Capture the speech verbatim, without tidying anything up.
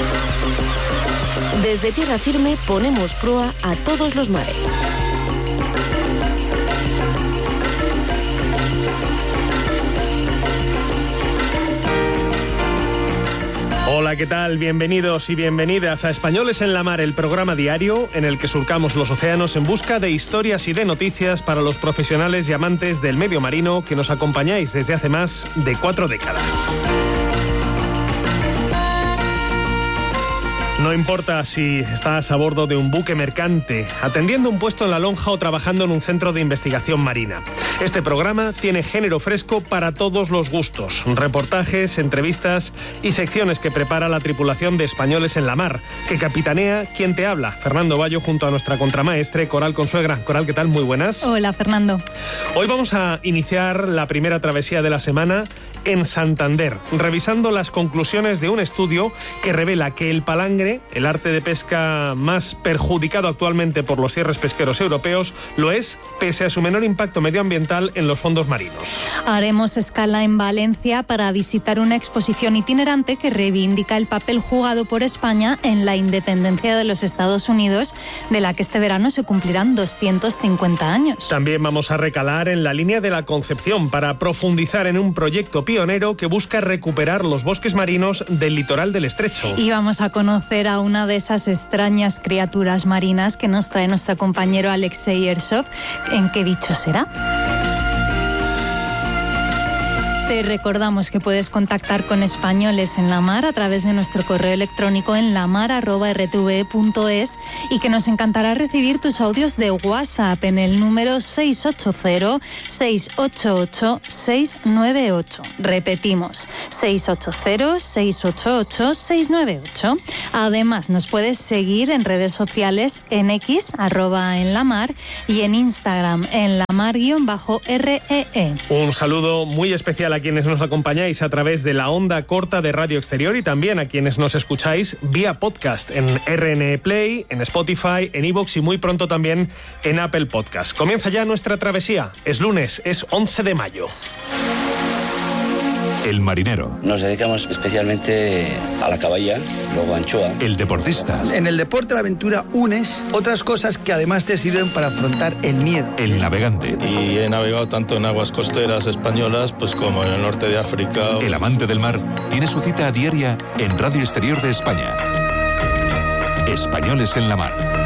Desde tierra firme ponemos proa a todos los mares. Hola, ¿qué tal? Bienvenidos y bienvenidas a Españoles en la Mar, el programa diario en el que surcamos los océanos en busca de historias y de noticias para los profesionales y amantes del medio marino que nos acompañáis desde hace más de cuatro décadas. No importa si estás a bordo de un buque mercante, atendiendo un puesto en la lonja o trabajando en un centro de investigación marina. Este programa tiene género fresco para todos los gustos. Reportajes, entrevistas y secciones que prepara la tripulación de Españoles en la Mar, que capitanea quien te habla, Fernando Bayo, junto a nuestra contramaestre Coral Consuegra. Coral, ¿qué tal? Muy buenas. Hola, Fernando. Hoy vamos a iniciar la primera travesía de la semana en Santander, revisando las conclusiones de un estudio que revela que el palangre, el arte de pesca más perjudicado actualmente por los cierres pesqueros europeos, lo es pese a su menor impacto medioambiental en los fondos marinos. Haremos escala en Valencia para visitar una exposición itinerante que reivindica el papel jugado por España en la independencia de los Estados Unidos, de la que este verano se cumplirán doscientos cincuenta años. También vamos a recalar en la línea de la Concepción para profundizar en un proyecto pionero que busca recuperar los bosques marinos del litoral del estrecho. Y vamos a conocer a una de esas extrañas criaturas marinas que nos trae nuestro compañero Alexei Ersov. ¿En qué bicho será? Te recordamos que puedes contactar con Españoles en la Mar a través de nuestro correo electrónico en lamar arroba r t v punto es y que nos encantará recibir tus audios de WhatsApp en el número seis ocho cero, seis ocho ocho, seis nueve ocho. Repetimos, seis ocho cero, seis ocho ocho, seis nueve ocho. Además, nos puedes seguir en redes sociales en X, arroba en la mar, y en Instagram en lamar-R E E. Un saludo muy especial a quienes nos acompañáis a través de la onda corta de Radio Exterior y también a quienes nos escucháis vía podcast en R N Play, en Spotify, en iVoox y muy pronto también en Apple Podcast. Comienza ya nuestra travesía. Es lunes, es once de mayo. El marinero. Nos dedicamos especialmente a la caballa, luego a anchoa. El deportista. En el deporte, la aventura, unes otras cosas que además te sirven para afrontar el miedo. El navegante. Y he navegado tanto en aguas costeras españolas pues como en el norte de África. El amante del mar tiene su cita diaria en Radio Exterior de España. Españoles en la Mar.